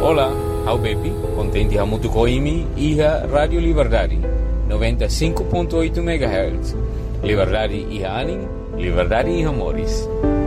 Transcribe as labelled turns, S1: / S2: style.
S1: Olá, ao Bepi, contente a muito coimi e a Rádio Liberdade, 95.8 MHz. Liberdade e anim, liberdade e amores.